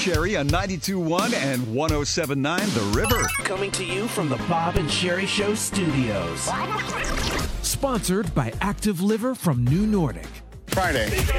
Sherry on 92.1 and 107.9 The River. Coming to you from the Bob and Sherry Show studios. Sponsored by Active Liver from New Nordic. Friday.